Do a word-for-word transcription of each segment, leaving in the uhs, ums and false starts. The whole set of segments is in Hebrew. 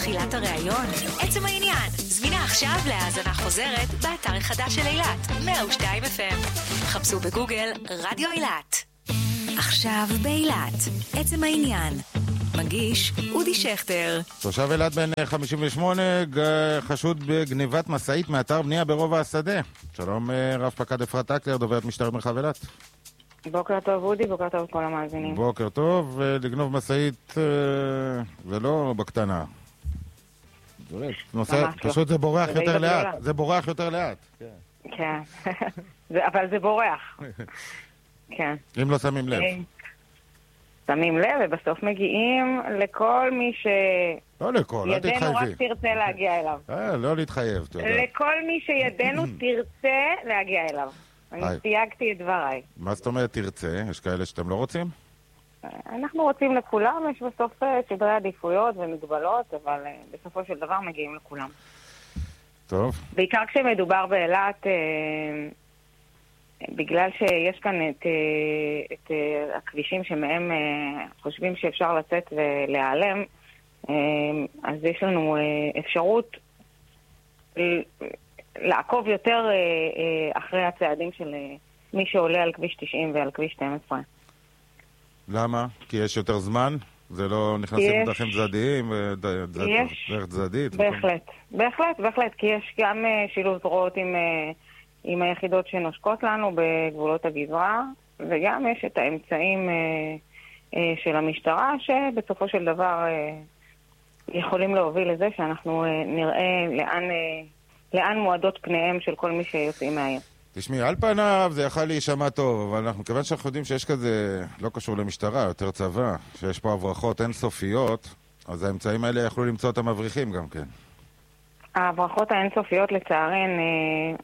תחילת הראיון? עצם העניין. זמינה עכשיו להאזנה חוזרת באתר החדש של אילת, מאה ושתיים אף אם. חפשו בגוגל רדיו אילת. עכשיו באילת. עצם העניין. מגיש אודי שכטר. תושב אילת בן חמישים ושמונה חשוד בגניבת משאית מאתר בנייה ברובע השדה. שלום רב פקד אפרת אקלר, דוברת משטרת מרחב אילת. בוקר טוב אודי, בוקר טוב כל המאזינים. בוקר טוב, לגנוב משאית ולא בקטנה. נושא, פשוט זה בורח יותר לאט. זה בורח יותר לאט. כן, אבל זה בורח. כן. אם לא שמים לב. שמים לב, ובסוף מגיעים לכל מי ש... לא לכל, אל תתחייבי. ידנו רק תרצה להגיע אליו. אה, לא להתחייב, אתה יודע. לכל מי שידנו תרצה להגיע אליו. אני סייגתי את דבריי. מה זאת אומרת תרצה? יש כאלה שאתם לא רוצים? אנחנו רוצים לכולם, יש בסוף סדרי עדיפויות ומגבלות, אבל בסופו של דבר מגיעים לכולם. טוב. בעיקר כשמדובר באילת... בגלל שיש כאן את, את הכבישים שמהם חושבים שאפשר לצאת ולהיעלם, אז יש לנו אפשרות לעקוב יותר אחרי הצעדים של מי שעולה על כביש תשעים ועל כביש שתים עשרה. למה? כי יש יותר זמן? זה לא נכנסים לדרכים צדדיים? דרך צדדית? בהחלט, בהחלט, בהחלט, כי יש גם שילוב זרועות עם... עם היחידות שנושקות לנו בגבולות הגזרה, וגם יש את האמצעים אה, אה, של המשטרה, שבסופו של דבר אה, יכולים להוביל לזה שאנחנו אה, נראה לאן, אה, לאן מועדות פניהם של כל מי שיוצאים מהעיר. תשמעי, על פניו זה יכול להישמע טוב, אבל אנחנו, כיוון שאנחנו יודעים שיש כזה, לא קשור למשטרה, יותר צבא, שיש פה הברחות אינסופיות, אז האמצעים האלה יכלו למצוא את המבריחים גם כן. ההברחות האינסופיות לצערן... אה,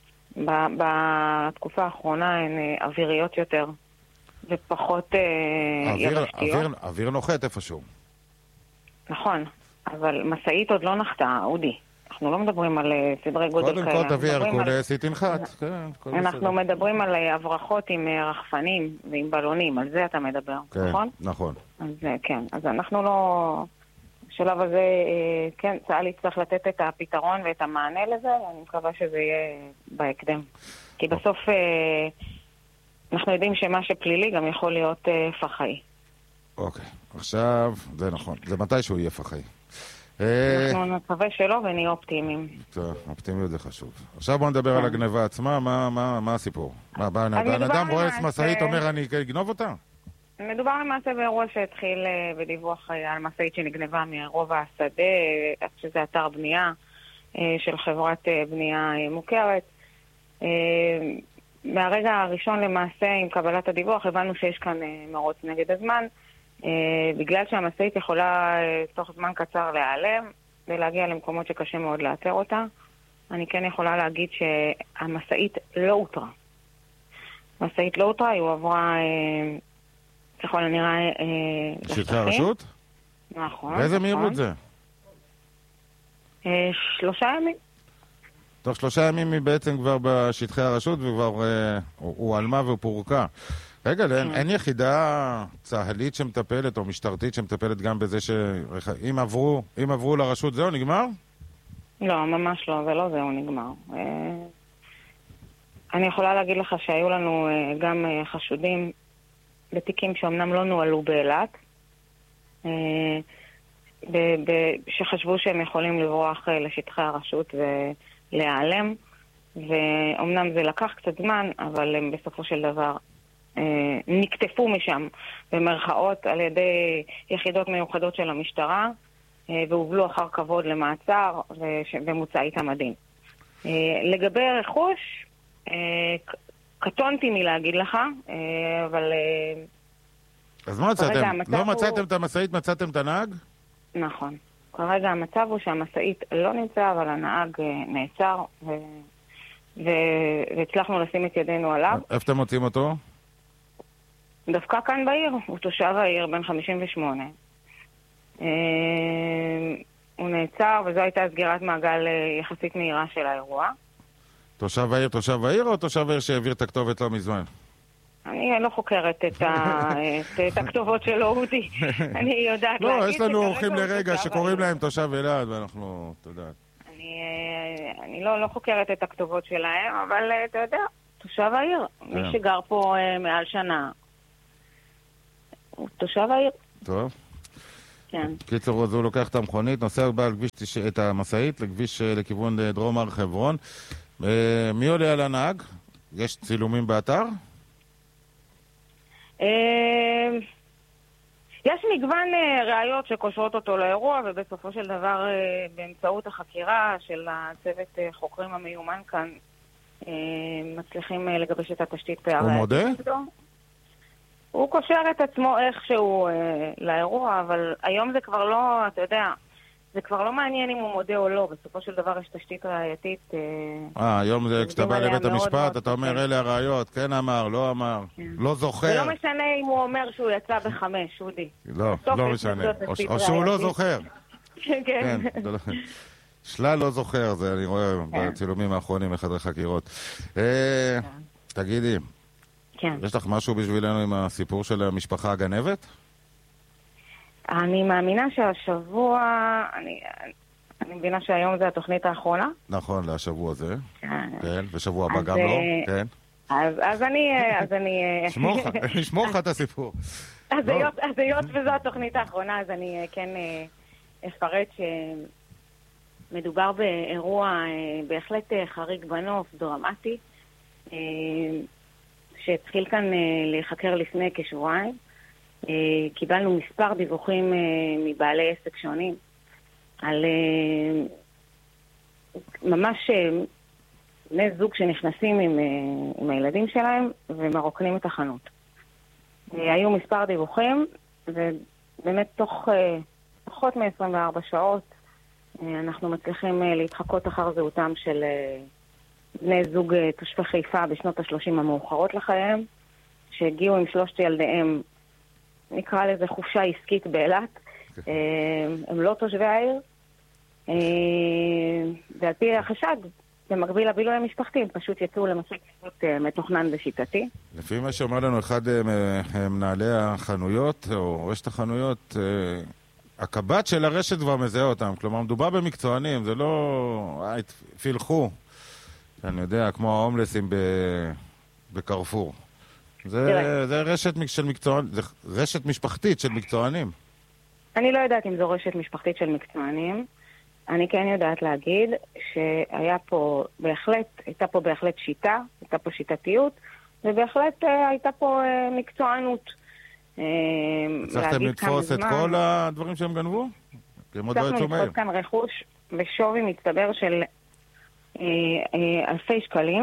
בתקופה האחרונה הן אוויריות יותר ופחות יבשתיות. אוויר נוחת איפשהו. נכון, אבל מסעית עוד לא נחתה, אודי. אנחנו לא מדברים על סדרי גודל כאלה. קודם כל תביא הרקולס, היא תנחת. אנחנו מדברים על הברחות עם רחפנים ועם בלונים, על זה אתה מדבר, נכון? נכון. אז כן, אז אנחנו לא... בשלב הזה, כן, צה"ל יצטרך לתת את הפתרון ואת המענה לזה, ואני מקווה שזה יהיה בהקדם. כי בסוף אנחנו יודעים שמה שפלילי גם יכול להיות פח"עי. אוקיי, עכשיו, זה נכון. זה מתי שהוא יהיה פח"עי. אנחנו נקווה שלא ונהיה אופטימיים. טוב, אופטימיות זה חשוב. עכשיו בואו נדבר על הגניבה עצמה, מה הסיפור? בן אדם רואה משאית, אומר אני אגנוב אותה? מדובר למעשה באירוע שהתחיל בדיווח על משאית שנגנבה מרובע השדה, שזה אתר בנייה של חברת בנייה מוכרת. מהרגע הראשון למעשה עם קבלת הדיווח הבנו שיש כאן מרוץ נגד הזמן, בגלל שהמשאית יכולה תוך זמן קצר להיעלם ולהגיע למקומות שקשה מאוד לאתר אותה. אני כן יכולה להגיד שהמשאית לא הותרה. המשאית לא הותרה, היא עברה... ככל הנראה... שטחי הרשות? נכון. באיזה מהירות זה? שלושה ימים. תוך שלושה ימים היא בעצם כבר בשטחי הרשות וכבר הוא עלמה ופורקה. רגע, אין יחידה צהלית שמטפלת או משטרתית שמטפלת גם בזה שאם עברו, אם עברו לרשות זהו נגמר? לא, ממש לא, זה לא זהו נגמר. אני יכולה להגיד לך שהיו לנו גם חשודים בתיקים שאומנם לא נועלו באילת, שחשבו שהם יכולים לברוח לשטחי הרשות ולהיעלם, ואומנם זה לקח קצת זמן, אבל הם בסופו של דבר נקטפו משם במרכאות על ידי יחידות מיוחדות של המשטרה, והובלו אחר כבוד למעצר ומוצא איתם הדין. לגבי רכוש, קטונתי מלהגיד לך, אבל... אז מה מצאתם? לא מצאתם את המשאית, מצאתם את הנהג? נכון. כרגע המצב הוא שהמשאית לא נמצא, אבל הנהג נעצר, והצלחנו לשים את ידינו עליו. איפה אתם מוצאים אותו? דווקא כאן בעיר, הוא תושב העיר, בן חמישים ושמונה. הוא נעצר, וזו הייתה סגירת מעגל יחסית מהירה של האירוע. תושב העיר, תושב העיר או תושב העיר שהעביר את הכתובת לא מזמן? אני לא חוקרת את, ה... את, את הכתובות של אודי. אני יודעת לא, להגיד... לא, יש לנו אורחים הוא לרגע תושב שקוראים העיר. להם תושב אילת, ואנחנו, אתה יודע. אני, אני לא, לא חוקרת את הכתובות שלהם, אבל אתה יודע, תושב העיר. מי שגר פה מעל שנה, הוא תושב העיר. טוב. כן. קיצור, אז הוא לוקח את המכונית, נוסע בעל כביש, את המשאית לכביש לכיוון דרום הר חברון. מי עולה על הנהג? יש צילומים באתר? יש מגוון ראיות שקושרות אותו לאירוע, ובסופו של דבר באמצעות החקירה של הצוות חוקרים המיומן כאן מצליחים לגבש את התשתית פערי. הוא מודה? הוא קושר את עצמו איכשהו לאירוע, אבל היום זה כבר לא, אתה יודע, זה כבר לא מעניין אם הוא מודה או לא, בסופו של דבר יש תשתית ראייתית. אה, היום זה כשאתה בא לבית המשפט, אתה אומר אלה הראיות, כן אמר, לא אמר, לא זוכר. זה לא משנה אם הוא אומר שהוא יצא בחמש, אודי. לא, לא משנה. או שהוא לא זוכר. כן. שלל לא זוכר, זה אני רואה בצילומים האחרונים לחדרי חקירות. תגידי, יש לך משהו בשבילנו עם הסיפור של המשפחה הגנבת? אני מאמינה שהשבוע, אני, אני מבינה שהיום זה התוכנית האחרונה. נכון, לשבוע זה. כן, ושבוע הבא גם לא, כן. אז, אז אני, אז אני... נשמור לך את הסיפור. אז היות וזו התוכנית האחרונה, אז אני כן אפרט שמדובר באירוע בהחלט חריג בנוף, דרמטי, שהתחיל כאן להיחקר לפני כשבועיים. קיבלנו מספר דיווחים מבעלי עסק שונים על ממש בני זוג שנכנסים עם, עם הילדים שלהם ומרוקנים את החנות. היו מספר דיווחים, ובאמת תוך פחות מ-עשרים וארבע שעות אנחנו מצליחים להתחקות אחר זהותם של בני זוג תושבי חיפה בשנות ה-שלושים המאוחרות לחייהם, שהגיעו עם שלושת ילדיהם, נקרא לזה חופשה עסקית באילת. הם לא תושבי העיר, ועל פי החשד, במקביל לבילוי המשפחתי, פשוט יצאו למסע מתוכנן ושיטתי. לפי מה שאומר לנו אחד מנהלי החנויות, או רשת החנויות, הקב"ט של הרשת כבר מזהה אותם. כלומר, מדובר במקצוענים, זה לא... פילחו. אני יודע, כמו ההומלסים בקרפור. זה, זה רשת של מקצוענים, זה רשת משפחתית של מקצוענים. אני לא יודעת אם זו רשת משפחתית של מקצוענים. אני כן יודעת להגיד שהיה פה בהחלט, הייתה פה בהחלט שיטה, הייתה פה שיטתיות, ובהחלט הייתה פה מקצוענות. הצלחתם לתפוס את כל הדברים שהם גנבו? הצלחנו לתפוס כאן רכוש בשווי מצטבר של אלפי שקלים.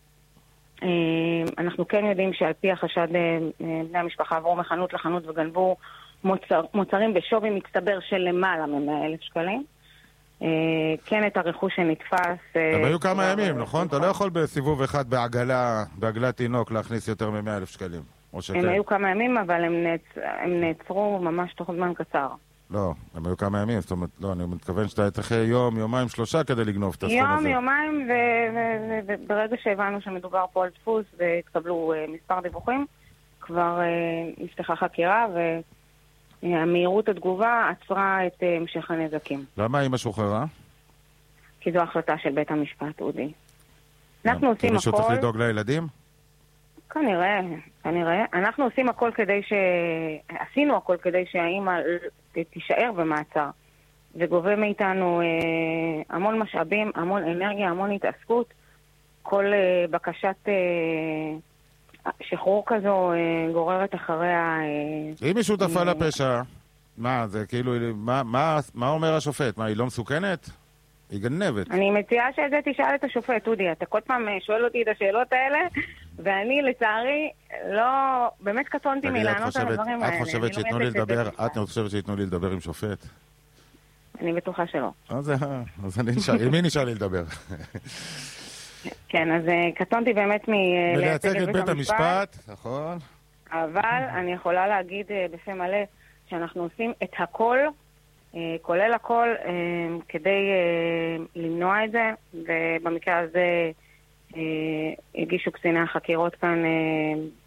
אנחנו כן יודעים שעל פי החשד בני המשפחה עברו מחנות לחנות וגנבו מוצר, מוצרים בשווי מצטבר של למעלה מ-מאה אלף שקלים. כן, את הרכוש שנתפס... הם היו כמה ימים, נכון? אתה לא יכול בסיבוב אחד בעגלה, בעגלת תינוק להכניס יותר מ-מאה אלף שקלים. הם היו כמה ימים, אבל הם נעצרו ממש תוך זמן קצר. לא, הם היו כמה ימים, זאת אומרת, לא, אני מתכוון שאתה צריך יום, יומיים, שלושה כדי לגנוב את הסכום הזה. יום, יומיים, וברגע שהבנו שמדובר פה על דפוס והתקבלו מספר דיווחים, כבר נפתחה חקירה, והמהירות התגובה עצרה את המשך הנזקים. למה אמא שוחררה? כי זו החלטה של בית המשפט, אודי. אנחנו עושים הכל... מישהו צריך לדאוג לילדים? כנראה, כנראה. אנחנו עושים הכל כדי ש... עשינו הכל כדי שהאמא תישאר במעצר. וגובה מאיתנו אה, המון משאבים, המון אנרגיה, המון התעסקות. כל אה, בקשת אה, שחרור כזו אה, גוררת אחריה... אה, אם היא שותפה לפשע, מה, זה כאילו, מה, מה, מה אומר השופט? מה, היא לא מסוכנת? היא גנבת. אני מציעה שאת זה תשאל את השופט, אודי. אתה כל פעם שואל אותי את השאלות האלה, ואני לצערי לא... באמת קטונתי מלענות על הדברים האלה. את חושבת שיתנו לי לדבר, את חושבת שיתנו לי לדבר עם שופט? אני בטוחה שלא. אז אני נשאל, עם מי נשאל לי לדבר? כן, אז קטונתי באמת מלייצג את בית המשפט, נכון. אבל אני יכולה להגיד בפה מלא שאנחנו עושים את הכל, כולל הכל, כדי למנוע את זה, ובמקרה הזה הגישו קציני החקירות כאן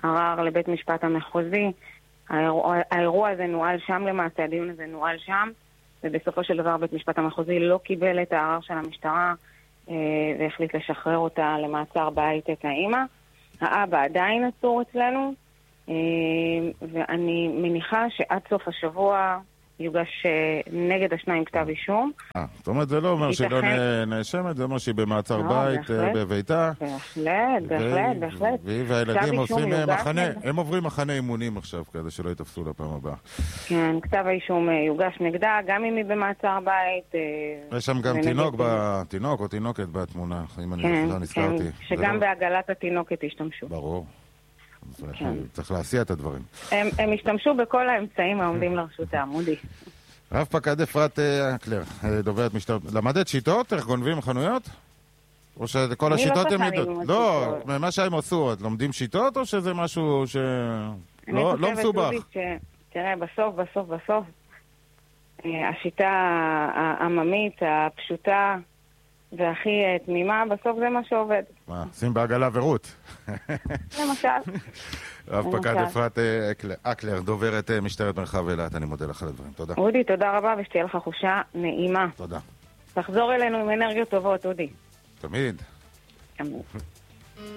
ערר לבית משפט המחוזי. האירוע, האירוע הזה נועל שם למעשה, הדיון הזה נועל שם, ובסופו של דבר בית משפט המחוזי לא קיבל את הערר של המשטרה, והחליט לשחרר אותה למעצר בית את האמא. האבא עדיין עצור אצלנו, ואני מניחה שעד סוף השבוע יוגש נגד השניים כתב אישום. אה, זאת אומרת, זה לא אומר שהיא לא נאשמת, זה אומר שהיא במעצר בית בביתה. בהחלט, בהחלט, בהחלט. והיא והילדים עושים מחנה, הם עוברים מחנה אימונים עכשיו, כדי שלא יתפסו לפעם הבאה. כן, כתב האישום יוגש נגדה, גם אם היא במעצר בית. יש שם גם תינוק, תינוק או תינוקת בתמונה, אם אני לא נזכרתי. שגם בעגלת התינוקת השתמשו. ברור. צריך להסיע את הדברים. הם השתמשו בכל האמצעים העומדים לרשות העמודי. רב פקד אפרת אקלר, דוברת משטרת... למדת שיטות? איך גונבים חנויות? או שכל השיטות הם יודעות? לא, מה שהם עשו, לומדים שיטות או שזה משהו שלא מסובך? תראה, בסוף, בסוף, בסוף, השיטה העממית, הפשוטה והכי תמימה, בסוף זה מה שעובד. מה, שים בעגלה ורות. למשל. רב פקד אפרת אקלר, דוברת משטרת מרחב אילת, אני מודה לך על הדברים. תודה. אודי, תודה רבה ושתהיה לך חושה נעימה. תודה. תחזור אלינו עם אנרגיות טובות, אודי. תמיד. תמיד.